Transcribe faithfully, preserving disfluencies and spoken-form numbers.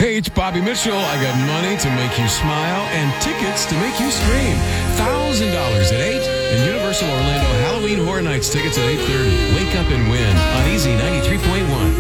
Hey, it's Bobby Mitchell. I got money to make you smile and tickets to make you scream. one thousand dollars at eight and Universal Orlando Halloween Horror Nights tickets at eight thirty. Wake up and win on Easy ninety-three point one.